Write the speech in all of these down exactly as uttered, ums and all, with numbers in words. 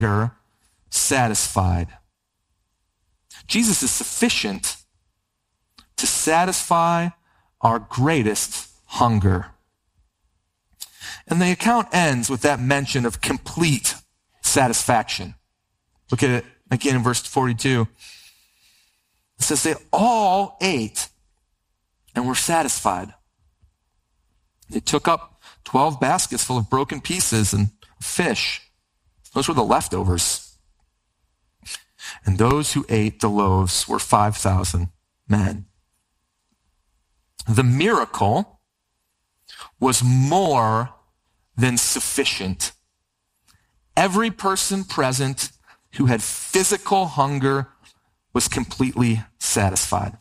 satisfied. Jesus is sufficient to satisfy our greatest hunger. And the account ends with that mention of complete satisfaction. Look at it again in verse forty-two. It says they all ate and were satisfied. They took up twelve baskets full of broken pieces and fish. Those were the leftovers. And those who ate the loaves were five thousand men. The miracle was more than sufficient. Every person present who had physical hunger was completely satisfied.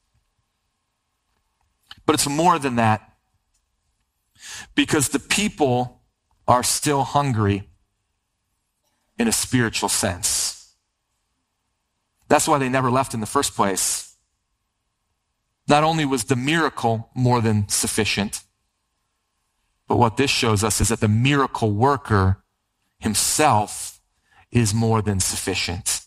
But it's more than that, because the people are still hungry in a spiritual sense. That's why they never left in the first place. Not only was the miracle more than sufficient, but what this shows us is that the miracle worker himself is more than sufficient.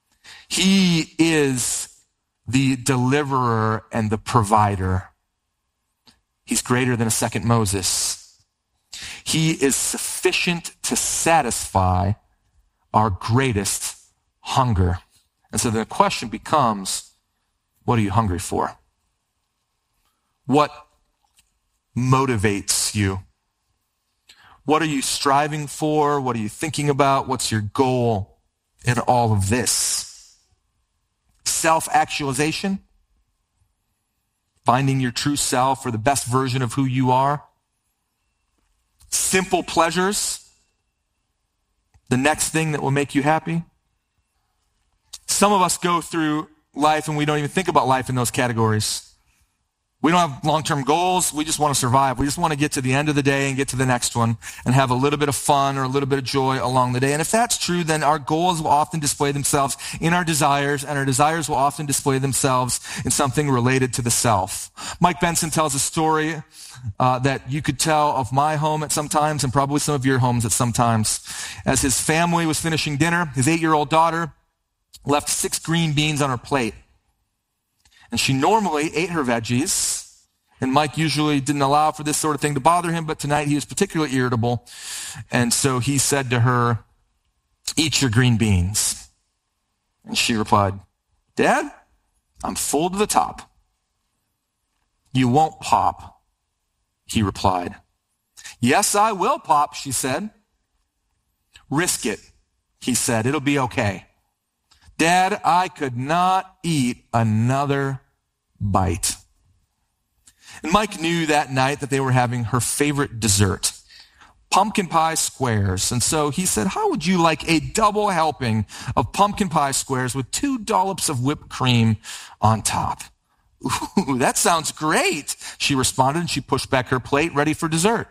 He is the deliverer and the provider. He's greater than a second Moses. He is sufficient to satisfy our greatest hunger. And so the question becomes, what are you hungry for? What motivates you? What are you striving for? What are you thinking about? What's your goal in all of this? Self-actualization? Finding your true self or the best version of who you are? Simple pleasures? The next thing that will make you happy? Some of us go through life and we don't even think about life in those categories. We don't have long-term goals. We just want to survive. We just want to get to the end of the day and get to the next one and have a little bit of fun or a little bit of joy along the day. And if that's true, then our goals will often display themselves in our desires, and our desires will often display themselves in something related to the self. Mike Benson tells a story uh, that you could tell of my home at some times and probably some of your homes at some times. As his family was finishing dinner, his eight-year-old daughter left six green beans on her plate. And she normally ate her veggies, and Mike usually didn't allow for this sort of thing to bother him, but tonight he was particularly irritable. And so he said to her, "Eat your green beans." And she replied, "Dad, I'm full to the top." "You won't, Pop," he replied. "Yes, I will, Pop," she said. "Risk it," he said. "It'll be okay." "Dad, I could not eat another bite." And Mike knew that night that they were having her favorite dessert, pumpkin pie squares. And so he said, "How would you like a double helping of pumpkin pie squares with two dollops of whipped cream on top?" "Ooh, that sounds great," she responded, and she pushed back her plate, ready for dessert.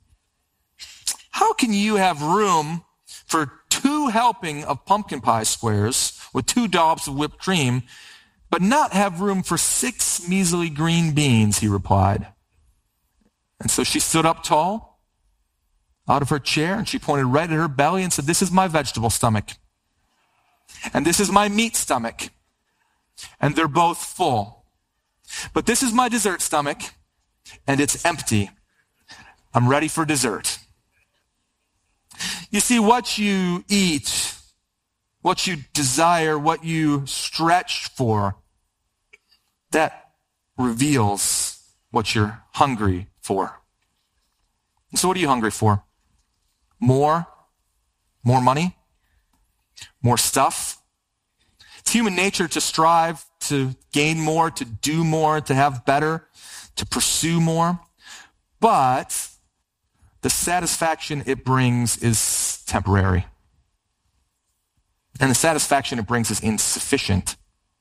"How can you have room for two helping of pumpkin pie squares with two dollops of whipped cream, but not have room for six measly green beans?" he replied. And so she stood up tall out of her chair, and she pointed right at her belly and said, "This is my vegetable stomach, and this is my meat stomach, and they're both full. But this is my dessert stomach, and it's empty. I'm ready for dessert." You see, what you eat, what you desire, what you stretch for, that reveals what you're hungry for. And so what are you hungry for? More? More money? More stuff? It's human nature to strive to gain more, to do more, to have better, to pursue more. But the satisfaction it brings is temporary. And the satisfaction it brings is insufficient.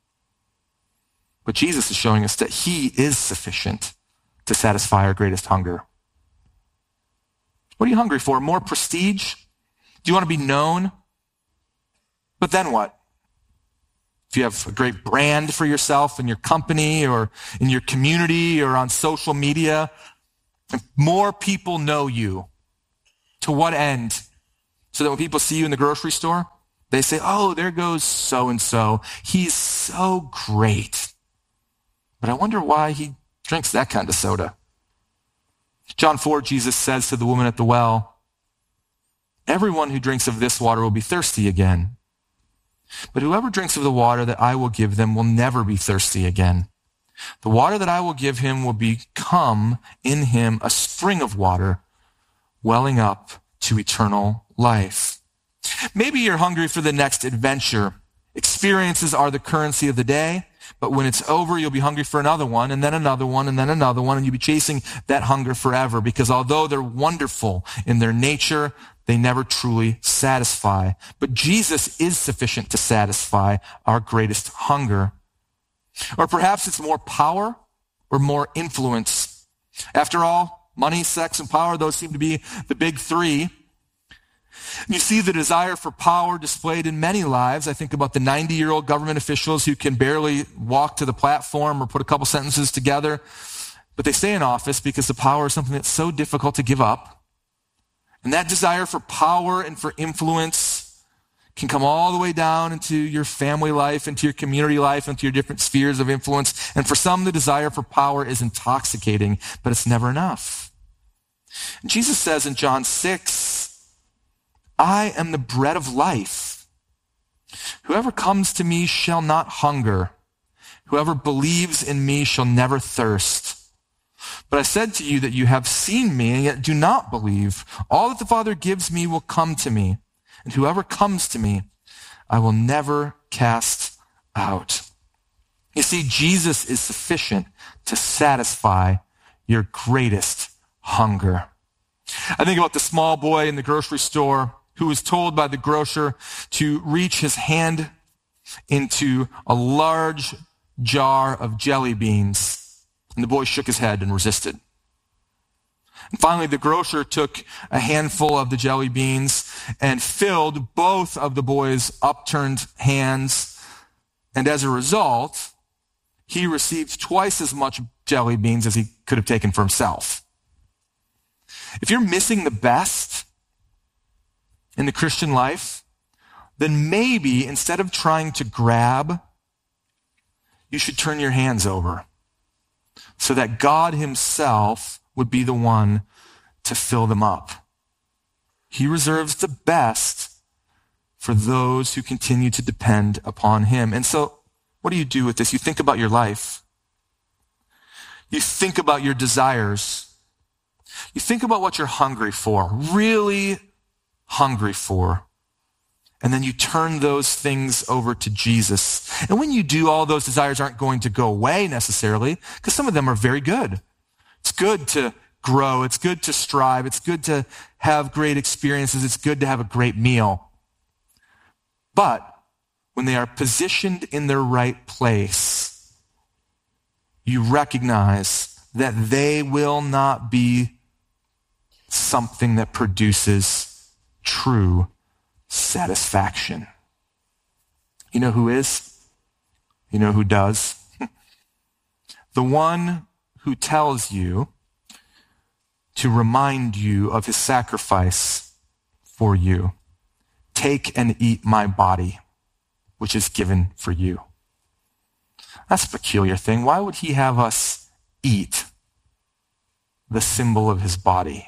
But Jesus is showing us that he is sufficient to satisfy our greatest hunger. What are you hungry for? More prestige? Do you want to be known? But then what? If you have a great brand for yourself in your company or in your community or on social media, if more people know you, to what end so that when people see you in the grocery store, they say, oh, there goes so-and-so. He's so great. But I wonder why he drinks that kind of soda. John four, Jesus says to the woman at the well, everyone who drinks of this water will be thirsty again. But whoever drinks of the water that I will give them will never be thirsty again. The water that I will give him will become in him a spring of water welling up to eternal life. Maybe you're hungry for the next adventure. Experiences are the currency of the day, but when it's over, you'll be hungry for another one, and then another one, and then another one, and you'll be chasing that hunger forever, because although they're wonderful in their nature, they never truly satisfy. But Jesus is sufficient to satisfy our greatest hunger. Or perhaps it's more power or more influence. After all, money, sex, and power, those seem to be the big three. You see the desire for power displayed in many lives. I think about the ninety-year-old government officials who can barely walk to the platform or put a couple sentences together, but they stay in office because the power is something that's so difficult to give up. And that desire for power and for influence can come all the way down into your family life, into your community life, into your different spheres of influence. And for some, the desire for power is intoxicating, but it's never enough. And Jesus says in John six, I am the bread of life. Whoever comes to me shall not hunger. Whoever believes in me shall never thirst. But I said to you that you have seen me and yet do not believe. All that the Father gives me will come to me, and whoever comes to me, I will never cast out. You see, Jesus is sufficient to satisfy your greatest hunger. I think about the small boy in the grocery store who was told by the grocer to reach his hand into a large jar of jelly beans. And the boy shook his head and resisted. And finally, the grocer took a handful of the jelly beans and filled both of the boy's upturned hands. And as a result, he received twice as much jelly beans as he could have taken for himself. If you're missing the best in the Christian life, then maybe instead of trying to grab, you should turn your hands over so that God himself would be the one to fill them up. He reserves the best for those who continue to depend upon him. And so, what do you do with this? You think about your life. You think about your desires. You think about what you're hungry for, really hungry for. And then you turn those things over to Jesus. And when you do, all those desires aren't going to go away necessarily, because some of them are very good. It's good to grow. It's good to strive. It's good to have great experiences. It's good to have a great meal. But when they are positioned in their right place, you recognize that they will not be something that produces true satisfaction. You know who is? You know who does? The one who tells you to remind you of his sacrifice for you. Take and eat my body, which is given for you. That's a peculiar thing. Why would he have us eat the symbol of his body?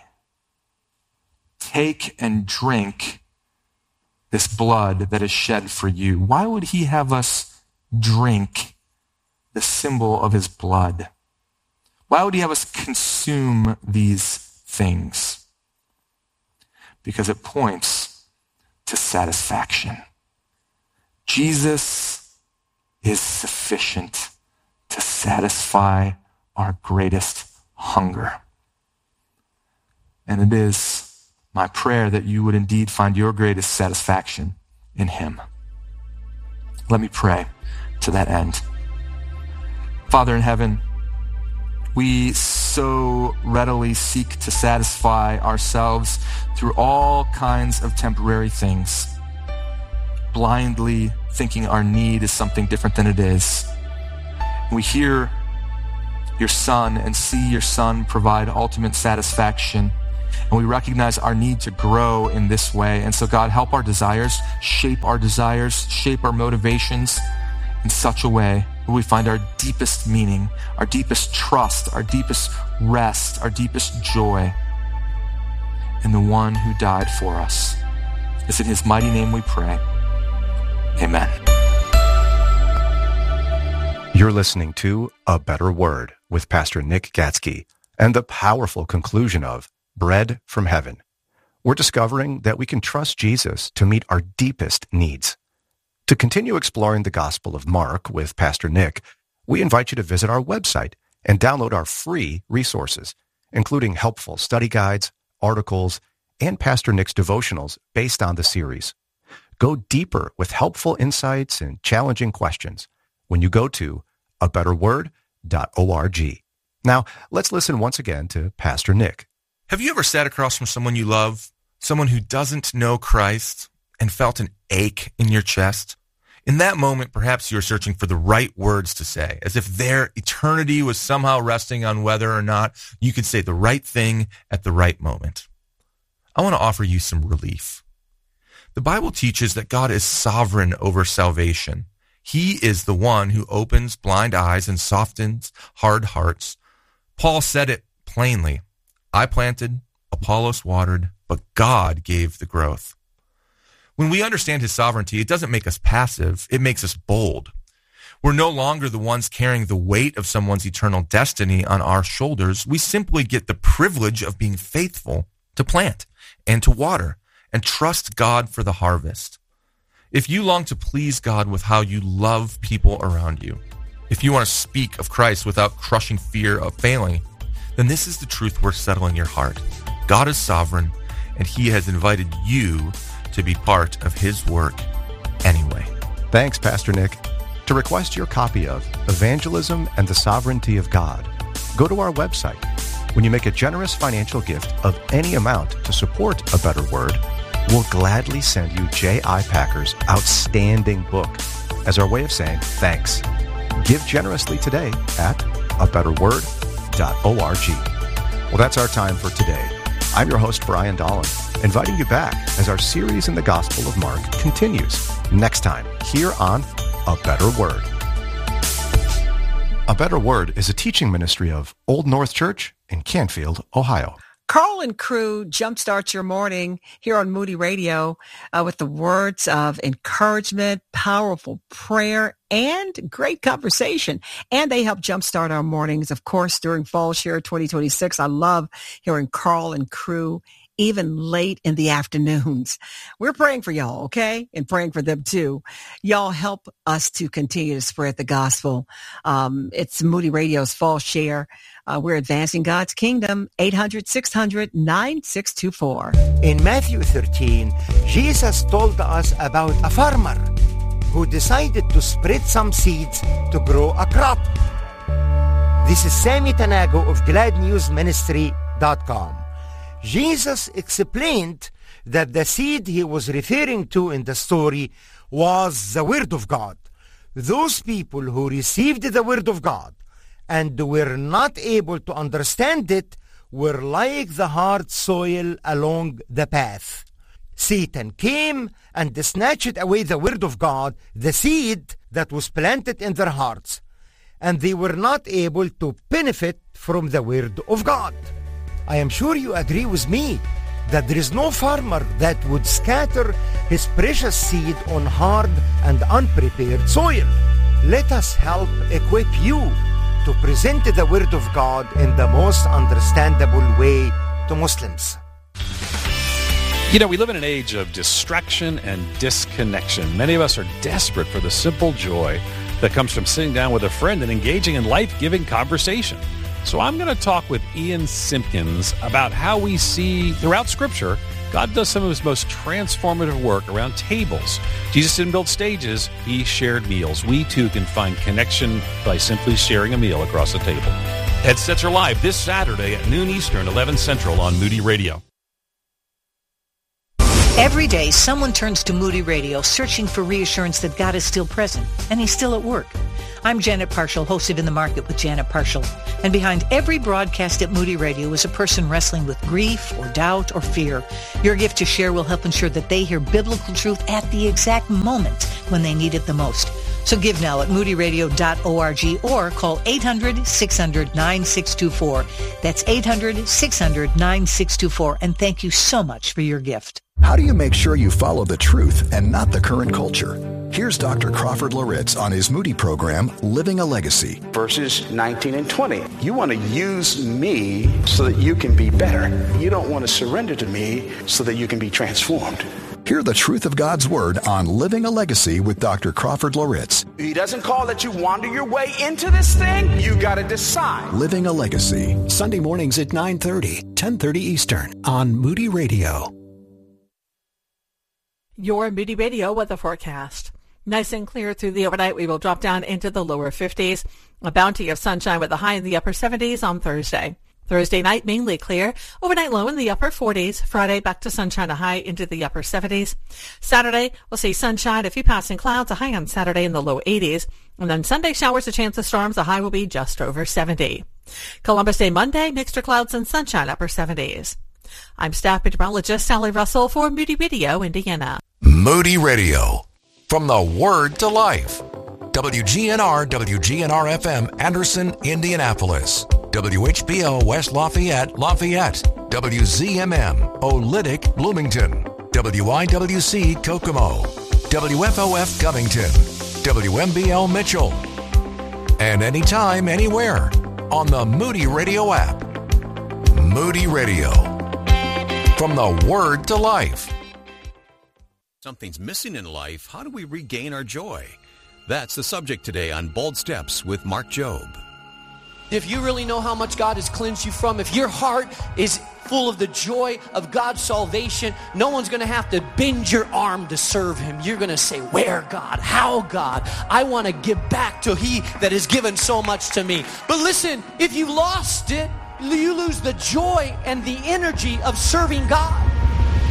Take and drink this blood that is shed for you. Why would he have us drink the symbol of his blood? Why would he have us consume these things? Because it points to satisfaction. Jesus is sufficient to satisfy our greatest hunger. And it is my prayer that you would indeed find your greatest satisfaction in him. Let me pray to that end. Father in heaven, we so readily seek to satisfy ourselves through all kinds of temporary things, blindly thinking our need is something different than it is. We hear your Son and see your Son provide ultimate satisfaction And we recognize our need to grow in this way. And so God, help our desires, shape our desires, shape our motivations in such a way where we find our deepest meaning, our deepest trust, our deepest rest, our deepest joy in the one who died for us. It's in his mighty name we pray. Amen. You're listening to A Better Word with Pastor Nick Gatsky and the powerful conclusion of Bread from Heaven. We're discovering that we can trust Jesus to meet our deepest needs. To continue exploring the Gospel of Mark with Pastor Nick, we invite you to visit our website and download our free resources, including helpful study guides, articles, and Pastor Nick's devotionals based on the series. Go deeper with helpful insights and challenging questions when you go to a better word dot org. Now, let's listen once again to Pastor Nick. Have you ever sat across from someone you love, someone who doesn't know Christ, and felt an ache in your chest? In that moment, perhaps you're searching for the right words to say, as if their eternity was somehow resting on whether or not you could say the right thing at the right moment. I want to offer you some relief. The Bible teaches that God is sovereign over salvation. He is the one who opens blind eyes and softens hard hearts. Paul said it plainly. I planted, Apollos watered, but God gave the growth. When we understand his sovereignty, it doesn't make us passive. It makes us bold. We're no longer the ones carrying the weight of someone's eternal destiny on our shoulders. We simply get the privilege of being faithful to plant and to water and trust God for the harvest. If you long to please God with how you love people around you, if you want to speak of Christ without crushing fear of failing, then this is the truth worth settling in your heart. God is sovereign, and he has invited you to be part of his work anyway. Thanks, Pastor Nick. To request your copy of Evangelism and the Sovereignty of God, go to our website. When you make a generous financial gift of any amount to support A Better Word, we'll gladly send you J I. Packer's outstanding book as our way of saying thanks. Give generously today at a better word dot org. Well, that's our time for today. I'm your host, Brian Dolan, inviting you back as our series in the Gospel of Mark continues next time here on A Better Word. A Better Word is a teaching ministry of Old North Church in Canfield, Ohio. Carl and crew jumpstart your morning here on Moody Radio uh, with the words of encouragement, powerful prayer, and great conversation. And they help jumpstart our mornings, of course, during Fall Share twenty twenty-six. I love hearing Carl and crew even late in the afternoons. We're praying for y'all, okay? And praying for them too. Y'all help us to continue to spread the gospel. Um, it's Moody Radio's Fall Share. Uh, we're advancing God's kingdom. eight hundred, six hundred, nine six two four. In Matthew thirteen, Jesus told us about a farmer who decided to spread some seeds to grow a crop. This is Sammy Tanago of glad news ministry dot com. Jesus explained that the seed he was referring to in the story was the Word of God. Those people who received the Word of God and were not able to understand it were like the hard soil along the path. Satan came and snatched away the Word of God, the seed that was planted in their hearts, and they were not able to benefit from the Word of God. I am sure you agree with me that there is no farmer that would scatter his precious seed on hard and unprepared soil. Let us help equip you to present the Word of God in the most understandable way to Muslims. You know, we live in an age of distraction and disconnection. Many of us are desperate for the simple joy that comes from sitting down with a friend and engaging in life-giving conversation. So I'm going to talk with Ian Simpkins about how we see throughout Scripture God does some of his most transformative work around tables. Jesus didn't build stages, he shared meals. We too can find connection by simply sharing a meal across the table. Headsets are live this Saturday at noon Eastern, eleven Central on Moody Radio. Every day, someone turns to Moody Radio searching for reassurance that God is still present and he's still at work. I'm Janet Parshall, host of In the Market with Janet Parshall. And behind every broadcast at Moody Radio is a person wrestling with grief or doubt or fear. Your gift to share will help ensure that they hear biblical truth at the exact moment when they need it the most. So give now at moody radio dot org or call eight hundred, six hundred, nine six two four. That's eight hundred, six hundred, nine six two four. And thank you so much for your gift. How do you make sure you follow the truth and not the current culture? Here's Doctor Crawford Loritz on his Moody program, Living a Legacy. Verses nineteen and twenty. You want to use me so that you can be better. You don't want to surrender to me so that you can be transformed. Hear the truth of God's Word on Living a Legacy with Doctor Crawford Loritz. He doesn't call that you wander your way into this thing. You got to decide. Living a Legacy. Sunday mornings at nine thirty, ten thirty Eastern on Moody Radio. Your Moody Radio weather forecast. Nice and clear through the overnight. We will drop down into the lower fifties. A bounty of sunshine with a high in the upper seventies on Thursday. Thursday night, mainly clear. Overnight low in the upper forties. Friday, back to sunshine, a high into the upper seventies. Saturday, we'll see sunshine, a few passing clouds, a high on Saturday in the low eighties. And then Sunday, showers, a chance of storms, a high will be just over seventy. Columbus Day Monday, mixed clouds and sunshine, upper seventies. I'm staff meteorologist Sally Russell for Moody Radio, Indiana. Moody Radio. From the Word to Life. W G N R, W G N R F M, Anderson, Indianapolis. W H B O West Lafayette, Lafayette. W Z M M, Olytic, Bloomington. W I W C, Kokomo. W F O F, Covington. W M B L, Mitchell. And anytime, anywhere on the Moody Radio app. Moody Radio. From the Word to Life. Something's missing in life. How do we regain our joy? That's the subject today on Bold Steps with Mark Jobe. If you really know how much God has cleansed you from, if your heart is full of the joy of God's salvation, no one's going to have to bend your arm to serve him. You're going to say, where, God? How, God? I want to give back to he that has given so much to me. But listen, if you lost it, you lose the joy and the energy of serving God.